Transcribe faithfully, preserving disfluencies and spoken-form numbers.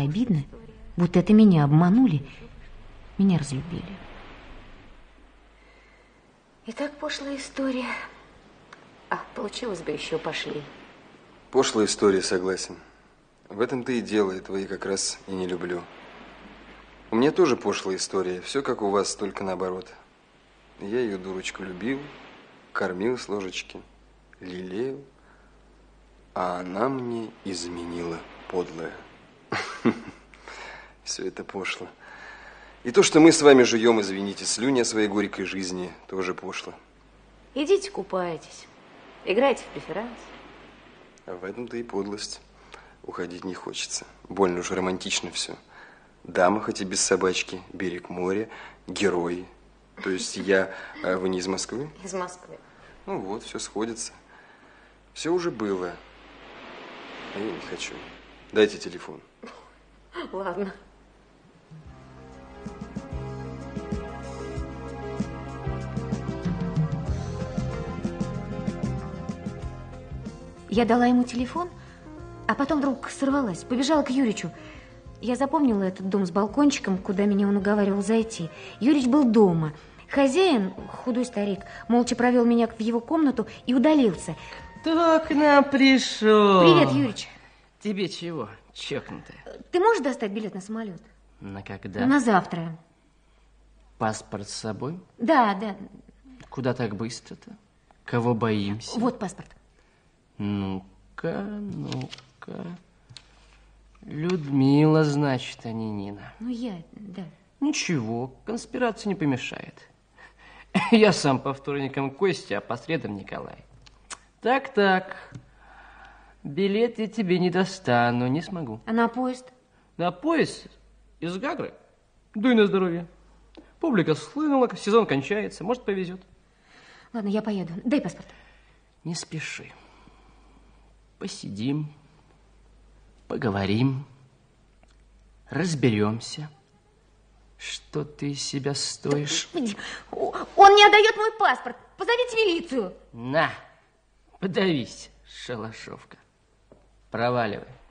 обидно, будто это меня обманули, меня разлюбили. Итак, пошлая история. А, получилось бы, еще пошли. Пошлая история, согласен. В этом-то и дело, этого я как раз и не люблю. У меня тоже пошлая история, все как у вас, только наоборот. Я ее, дурочку, любил, кормил с ложечки, лелеял, а она мне изменила, подлая. Все это пошло. И то, что мы с вами жуем, извините, слюни о своей горькой жизни, тоже пошло. Идите купайтесь, играйте в преферанс. А в этом-то и подлость. Уходить не хочется. Больно уж романтично все. Дама, хоть и без собачки, берег моря, герои. То есть я... А вы не из Москвы? Из Москвы. Ну вот, все сходится. Все уже было. А я не хочу. Дайте телефон. Ладно. Я дала ему телефон, а потом вдруг сорвалась, побежала к Юричу. Я запомнила этот дом с балкончиком, куда меня он уговаривал зайти. Юрич был дома. Хозяин, худой старик, молча провел меня в его комнату и удалился. Кто к нам пришел? Привет, Юрич. Тебе чего, чокнутая? Ты можешь достать билет на самолет? На когда? На завтра. Паспорт с собой? Да, да. Куда так быстро-то? Кого боимся? Вот паспорт. Ну-ка, ну-ка. Людмила, значит, а не Нина. Ну, я, да. Ничего, конспирация не помешает. Я сам по вторникам Костя, а по средам Николай. Так-так. Билет я тебе не достану, не смогу. А на поезд? На поезд? Из Гагры? Дуй на здоровье. Публика схлынула, сезон кончается, может, повезет. Ладно, я поеду. Дай паспорт. Не спеши. Посидим, поговорим, разберемся, что ты из себя стоишь. Он не отдает мой паспорт. Позовите милицию. На, подавись, шалашовка. Проваливай.